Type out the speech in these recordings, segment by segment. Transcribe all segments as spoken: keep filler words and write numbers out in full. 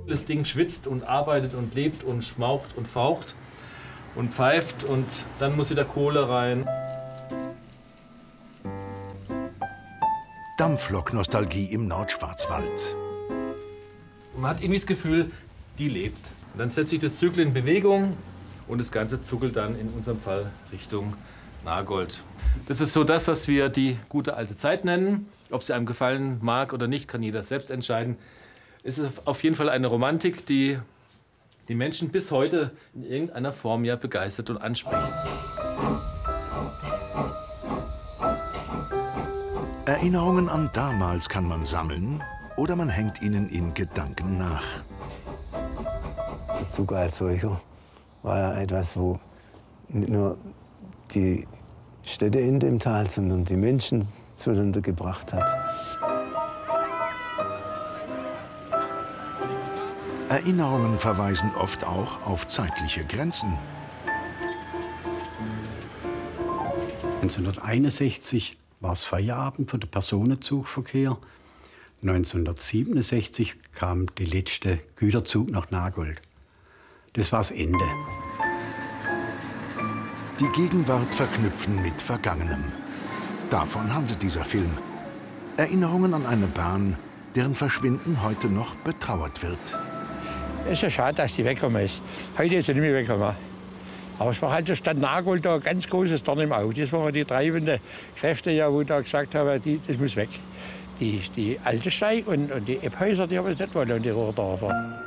Das Ding schwitzt und arbeitet und lebt und schmaucht und faucht und pfeift und dann muss wieder Kohle rein. Dampflok-Nostalgie im Nordschwarzwald. Man hat irgendwie das Gefühl, die lebt. Und dann setzt sich das Zügel in Bewegung und das Ganze zuckelt dann in unserem Fall Richtung Nagold. Das ist so das, was wir die gute alte Zeit nennen. Ob sie einem gefallen mag oder nicht, kann jeder selbst entscheiden. Es ist auf jeden Fall eine Romantik, die die Menschen bis heute in irgendeiner Form ja begeistert und anspricht. Erinnerungen an damals kann man sammeln oder man hängt ihnen in Gedanken nach. Der Zug als solcher war ja etwas, wo nicht nur die Städte in dem Tal, sondern die Menschen zueinander gebracht hat. Erinnerungen verweisen oft auch auf zeitliche Grenzen. neunzehnhunderteinundsechzig war es Feierabend für den Personenzugverkehr. neunzehnhundertsiebenundsechzig kam der letzte Güterzug nach Nagold. Das war das Ende. Die Gegenwart verknüpfen mit Vergangenem. Davon handelt dieser Film. Erinnerungen an eine Bahn, deren Verschwinden heute noch betrauert wird. Es ist ja schade, dass die weggekommen ist. Heute ist sie nicht mehr weggekommen. Aber es war halt der Stadt Nagold da ein ganz großes Dorn im Auge. Das waren die treibenden Kräfte, ja, wo da gesagt haben, die, das muss weg. Die, die alte Steig und, und die Ebbhäuser, die haben es nicht wollen, und die Rohrdorfer.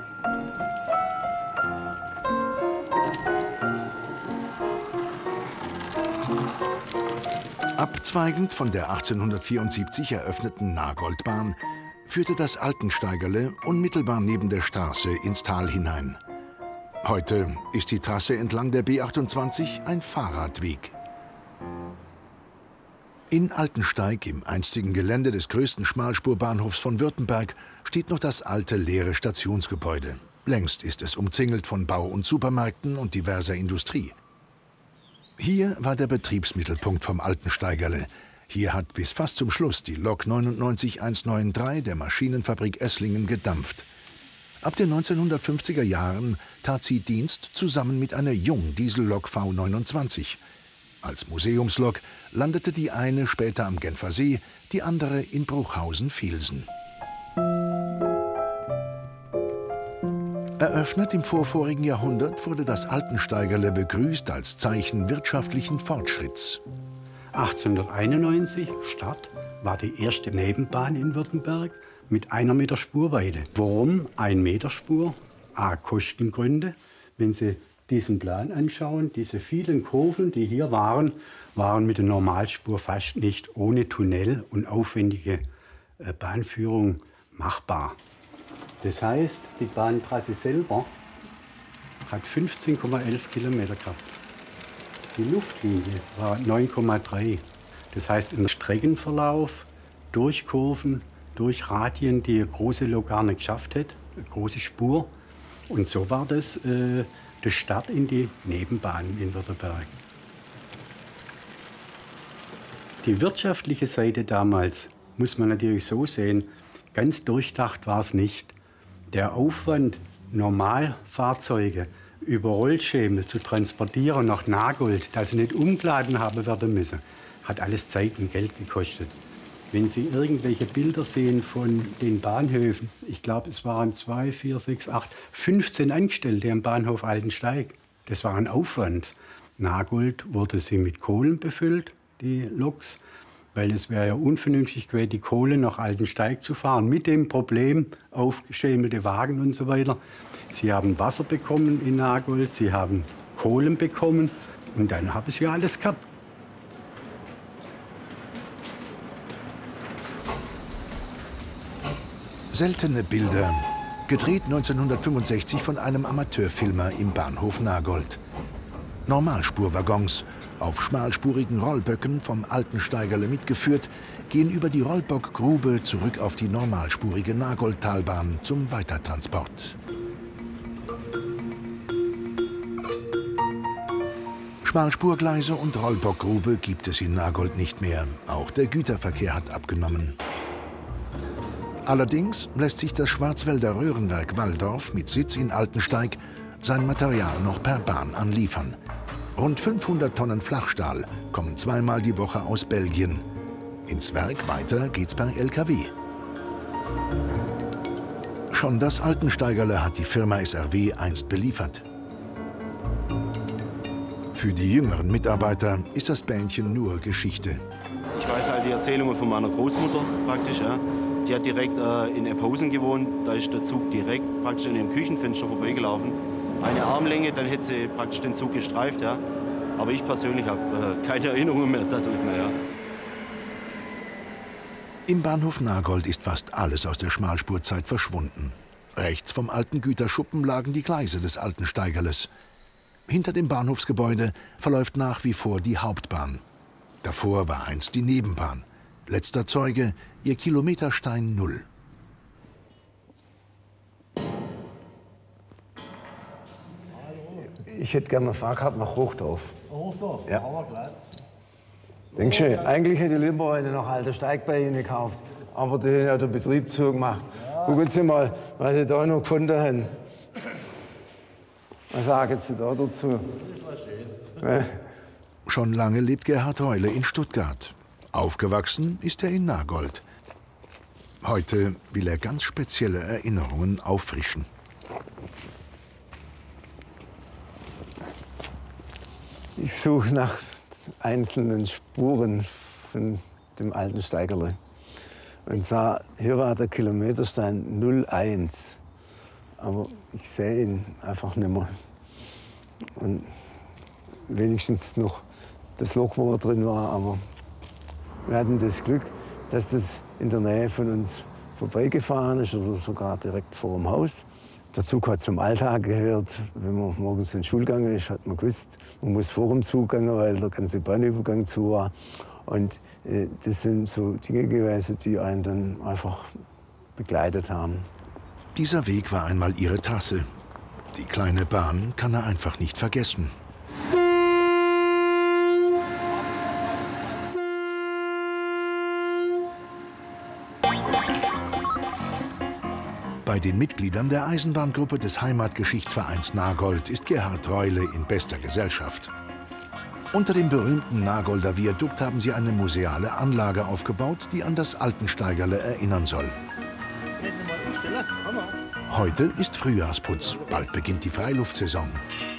Abzweigend von der achtzehnhundertvierundsiebzig eröffneten Nagoldbahn führte das Altensteigerle unmittelbar neben der Straße ins Tal hinein. Heute ist die Trasse entlang der B achtundzwanzig ein Fahrradweg. In Altensteig, im einstigen Gelände des größten Schmalspurbahnhofs von Württemberg, steht noch das alte leere Stationsgebäude. Längst ist es umzingelt von Bau- und Supermärkten und diverser Industrie. Hier war der Betriebsmittelpunkt vom Altensteigerle. Hier hat bis fast zum Schluss die Lok neunundneunzig hundertdreißig der Maschinenfabrik Esslingen gedampft. Ab den neunzehnhundertfünfziger Jahren tat sie Dienst zusammen mit einer Jungdiesellok V neunundzwanzig. Als Museumslok landete die eine später am Genfer See, die andere in Bruchhausen-Vilsen. Eröffnet im vorvorigen Jahrhundert, wurde das Altensteigerle begrüßt als Zeichen wirtschaftlichen Fortschritts. achtzehnhunderteinundneunzig, Start, war die erste Nebenbahn in Württemberg mit einer Meter Spurweite. Warum ein Meter Spur? A, Kostengründe. Wenn Sie diesen Plan anschauen, diese vielen Kurven, die hier waren, waren mit der Normalspur fast nicht ohne Tunnel und aufwendige äh, Bahnführung machbar. Das heißt, die Bahntrasse selber hat fünfzehn Komma elf Kilometer gehabt. Die Luftlinie war neun Komma drei. Das heißt, im Streckenverlauf, durch Kurven, durch Radien, die eine große Lok gar nicht geschafft hat, eine große Spur. Und so war das äh, der Start in die Nebenbahnen in Württemberg. Die wirtschaftliche Seite damals muss man natürlich so sehen, ganz durchdacht war es nicht. Der Aufwand, Normalfahrzeuge über Rollschemel zu transportieren nach Nagold, dass sie nicht umgeladen haben werden müssen, hat alles Zeit und Geld gekostet. Wenn Sie irgendwelche Bilder sehen von den Bahnhöfen, ich glaube, es waren zwei, vier, sechs, acht, fünfzehn Angestellte am Bahnhof Altensteig. Das war ein Aufwand. Nagold wurde sie mit Kohlen befüllt, die Loks, weil es wäre ja unvernünftig gewesen, die Kohle nach Altensteig zu fahren, mit dem Problem aufgeschämelte Wagen und so weiter. Sie haben Wasser bekommen in Nagold, sie haben Kohlen bekommen und dann haben sie ja alles gehabt. Seltene Bilder, gedreht neunzehnhundertfünfundsechzig von einem Amateurfilmer im Bahnhof Nagold. Normalspurwaggons, auf schmalspurigen Rollböcken vom Altensteigerle mitgeführt, gehen über die Rollbockgrube zurück auf die normalspurige Nagoldtalbahn zum Weitertransport. Schmalspurgleise und Rollbockgrube gibt es in Nagold nicht mehr. Auch der Güterverkehr hat abgenommen. Allerdings lässt sich das Schwarzwälder Röhrenwerk Walldorf mit Sitz in Altensteig sein Material noch per Bahn anliefern. Rund fünfhundert Tonnen Flachstahl kommen zweimal die Woche aus Belgien. Ins Werk weiter geht's per L K W. Schon das Altensteigerle hat die Firma S R W einst beliefert. Für die jüngeren Mitarbeiter ist das Bähnchen nur Geschichte. Ich weiß halt die Erzählungen von meiner Großmutter praktisch. Ja. Die hat direkt äh, in Ephausen gewohnt. Da ist der Zug direkt praktisch an ihrem Küchenfenster vorbeigelaufen. Eine Armlänge, dann hätte sie praktisch den Zug gestreift. Ja. Aber ich persönlich habe äh, keine Erinnerungen mehr dadurch mehr. Ja. Im Bahnhof Nagold ist fast alles aus der Schmalspurzeit verschwunden. Rechts vom alten Güterschuppen lagen die Gleise des Altensteigerles. Hinter dem Bahnhofsgebäude verläuft nach wie vor die Hauptbahn. Davor war einst die Nebenbahn. Letzter Zeuge, ihr Kilometerstein Null. Ich hätte gerne eine Fahrkarte nach Hochdorf. Hochdorf? Ja. Aber glatt. Denk schon, eigentlich hätte ich lieber heute noch Altensteig bei Ihnen gekauft. Aber den hat der Betrieb zugemacht. Ja. Gucken Sie mal, was Sie da noch gefunden haben. Was sagen Sie da dazu? Ja. Schon lange lebt Gerhard Heule in Stuttgart. Aufgewachsen ist er in Nagold. Heute will er ganz spezielle Erinnerungen auffrischen. Ich suche nach einzelnen Spuren von dem alten Steigerle. Und sah, hier war der Kilometerstein null eins. Aber ich sehe ihn einfach nicht mehr. Und wenigstens noch das Loch, wo er drin war. Aber wir hatten das Glück, dass das in der Nähe von uns vorbeigefahren ist, oder sogar direkt vor dem Haus. Der Zug hat zum Alltag gehört. Wenn man morgens in den Schul gegangen ist, hat man gewusst, man muss vor dem Zug gehen, weil der ganze Bahnübergang zu war. Und äh, das sind so Dinge gewesen, die einen dann einfach begleitet haben. Dieser Weg war einmal ihre Tasse. Die kleine Bahn kann er einfach nicht vergessen. Bei den Mitgliedern der Eisenbahngruppe des Heimatgeschichtsvereins Nagold ist Gerhard Heule in bester Gesellschaft. Unter dem berühmten Nagolder Viadukt haben sie eine museale Anlage aufgebaut, die an das Altensteigerle erinnern soll. Heute ist Frühjahrsputz, bald beginnt die Freiluftsaison.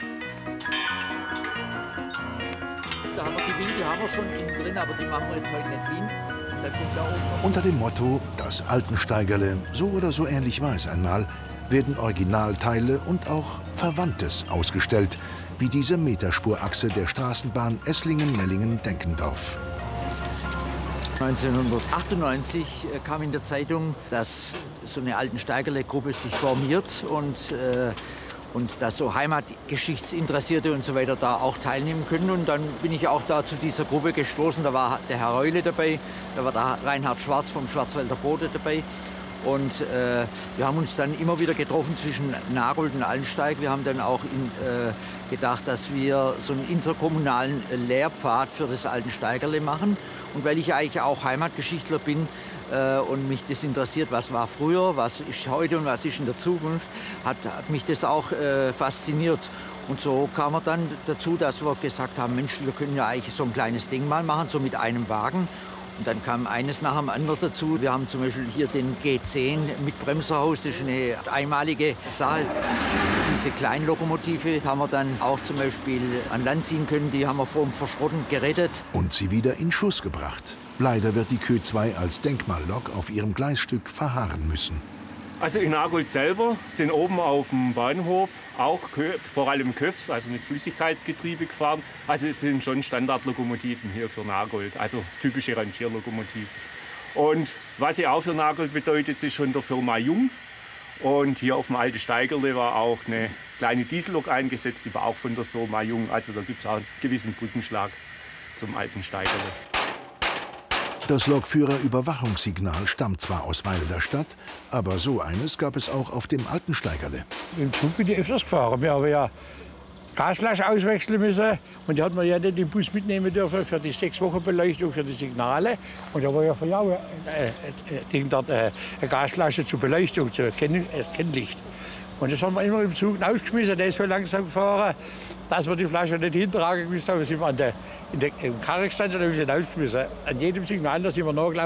Da haben wir die Winkel haben wir schon innen drin, aber die machen wir jetzt heute nicht hin. Da kommt da oben Unter dem Motto, das Altensteigerle, so oder so ähnlich war es einmal, werden Originalteile und auch Verwandtes ausgestellt, wie diese Meterspurachse der Straßenbahn Esslingen-Mellingen-Denkendorf. neunzehnhundertachtundneunzig kam in der Zeitung, dass so eine Altensteigerle-Gruppe sich formiert und, äh, und dass so Heimatgeschichtsinteressierte und so weiter da auch teilnehmen können. Und dann bin ich auch da zu dieser Gruppe gestoßen. Da war der Herr Heule dabei, da war der Reinhard Schwarz vom Schwarzwälder Bote dabei. Und äh, wir haben uns dann immer wieder getroffen zwischen Nagold und Altensteig. Wir haben dann auch in, äh, gedacht, dass wir so einen interkommunalen Lehrpfad für das Altensteigerle machen. Und weil ich eigentlich auch Heimatgeschichtler bin äh, und mich das interessiert, was war früher, was ist heute und was ist in der Zukunft, hat, hat mich das auch äh, fasziniert. Und so kam er dann dazu, dass wir gesagt haben, Mensch, wir können ja eigentlich so ein kleines Ding mal machen, so mit einem Wagen. Und dann kam eines nach dem anderen dazu. Wir haben zum Beispiel hier den G zehn mit Bremserhaus, das ist eine einmalige Sache. Diese kleinen Lokomotive haben wir dann auch zum Beispiel an Land ziehen können. Die haben wir vom Verschrotten gerettet. Und sie wieder in Schuss gebracht. Leider wird die Kö zwei als Denkmallok auf ihrem Gleisstück verharren müssen. Also in Nagold selber sind oben auf dem Bahnhof auch vor allem Köfs, also mit Flüssigkeitsgetriebe gefahren. Also es sind schon Standardlokomotiven hier für Nagold, also typische Rangierlokomotiven. Und was sie auch für Nagold bedeutet, ist von der Firma Jung. Und hier auf dem Alten Steigerle war auch eine kleine Diesellok eingesetzt, die war auch von der Firma Jung. Also da gibt es auch einen gewissen Brückenschlag zum Alten Steigerle. Das Lokführerüberwachungssignal stammt zwar aus Weil der Stadt, aber so eines gab es auch auf dem Altensteigerle. Im Zug bin ich öfters gefahren. Wir haben ja Gasflasche auswechseln müssen. Und die hat man ja nicht im Bus mitnehmen dürfen für die sechs Wochen Beleuchtung, für die Signale. Und da war ja von ja äh, äh, dort, äh, eine Gasflasche zur Beleuchtung, zu Kenn als Kennlicht. Und das haben wir immer im Zug ausgeschmissen. Der ist so langsam gefahren, dass wir die Flasche nicht hintragen müssen. Da sind wir an der, in der, im Karre gestanden und haben sie ausgeschmissen. An jedem Signal, da sind wir nachgelaufen.